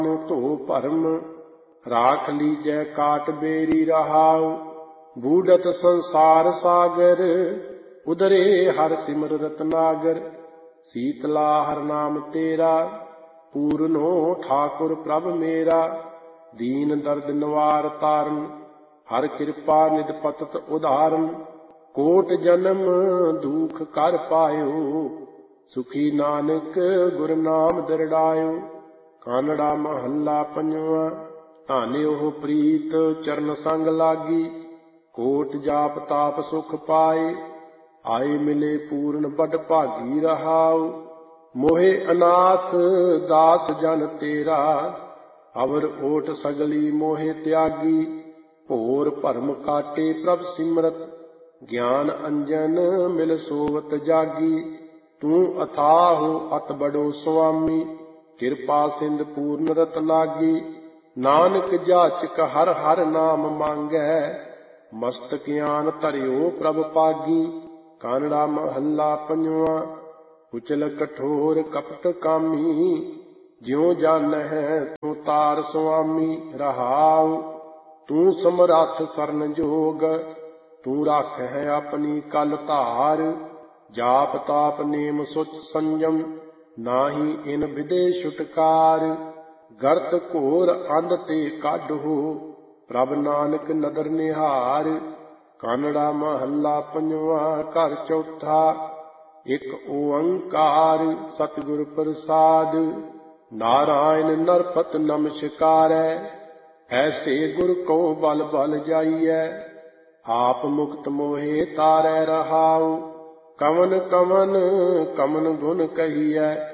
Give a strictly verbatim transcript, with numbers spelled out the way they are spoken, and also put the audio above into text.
ਧੋ ਭਰਮ ਰਾਖ ਲੀਜੈ ਕਾਟ ਬੇਰੀ ਰਹਾਉ। ਬੂਢਤ ਸੰਸਾਰ ਸਾਗਰ ਉਦਰੇ ਹਰ ਸਿਮਰ ਰਤਨਾਗਰ। ਸੀਤਲਾ ਹਰ ਨਾਮ ਤੇਰਾ ਪੂਰਨੋ ਠਾਕੁਰ ਪ੍ਰਭ ਮੇਰਾ। ਦੀਨ ਦਰਦ ਨਿਵਾਰ ਤਾਰਨ ਹਰ ਕਿਰਪਾ ਨਿਧ ਪਤਤ ਉਧਾਰਨ। ਕੋਟ ਜਨਮ ਦੁਖ ਕਰ ਪਾਇਓ ਸੁਖੀ ਨਾਨਕ ਗੁਰ ਨਾਮ ਦਰੜਾਇਓ। ਕਾਨੜਾ ਮਹੱਲਾ ਪੰਜਵਾਂ। ਧਨ ਉਹ ਪ੍ਰੀਤ ਚਰਨ ਸੰਗ ਲਾਗੀ ਕੋਟ ਜਾਪ ਤਾਪ ਸੁਖ ਪਾਏ। ਆਏ ਮਿਲੇ ਪੂਰਨ ਬਡ ਭਾਗੀ ਰਹਾਉ। ਮੋਹਿ ਅਨਾਥ ਦਾਸ ਜਨ ਤੇਰਾ ਅਵਰ ਓਟ ਸਗਲੀ ਮੋਹਿ ਤਿਆਗੀ। ਭੋਰ ਭਰਮ ਕਾਟੇ ਪ੍ਰਭ ਸਿਮਰਤ ਗਿਆਨ ਅੰਜਨ ਮਿਲ ਸੋਵਤ ਜਾਗੀ। ਤੂੰ ਅਥਾਹੁ ਅਤ ਬੜੋ ਸੁਆਮੀ ਕਿਰਪਾ ਸਿੰਧ ਪੂਰਨ ਰਤ ਲਾਗੀ। ਨਾਨਕ ਜਾਚਕ ਹਰ ਹਰ ਨਾਮ ਮੰਗੈ ਮਸਤਕ ਆਨ ਧਰਿਓ ਪ੍ਰਭ ਪਾਗੀ। ਕਾਨੜਾ ਮਹੱਲਾ ਪੰਜਵਾਂ। ਕੁਚਲ ਕਠੋਰ ਕਪਟ ਕਾਮੀ ਜਿਉ ਜਾਣਹਿ ਤੂੰ ਤਾਰ ਸੁਆਮੀ ਰਹਾਉ। ਤੂੰ ਸਮਰੱਥ ਸਰਨ ਜੋਗ ਤੂੰ ਰਾਖਹਿ ਆਪਣੀ ਕਲ ਧਾਰ। ਜਾਪ ਤਾਪ ਨੇਮ ਸੁਚ ਸੰਜਮ ਨਾਹੀ ਇਨ ਵਿਦੇ ਛੁਟਕਾਰ। ਗਰਤ ਘੋਰ ਅੰਧ ਤੇ ਕਾਢੋ ਪ੍ਰਭ ਨਾਨਕ ਨਦਰ ਨਿਹਾਰ। ਕਾਨੜਾ ਮਹੱਲਾ ਪੰਜਵਾਂ। ਘਰ ਚੌਥਾ। ਇਕ ਓੰਕਾਰ ਸਤਿਗੁਰ ਪ੍ਰਸਾਦ ਨਾਰਾਇਣ ਨਰਪਤ ਨਮਸਕਾਰੈ। ਐਸੇ ਗੁਰ ਕੋ ਬਲ ਬਲ ਜਾਈਐ ਆਪ ਮੁਕਤ ਮੋਹਿ ਤਾਰੈ ਰਹਾਉ। ਕਵਨ ਕਵਨ ਕਮਨ ਗੁਣ ਕਹੀਐ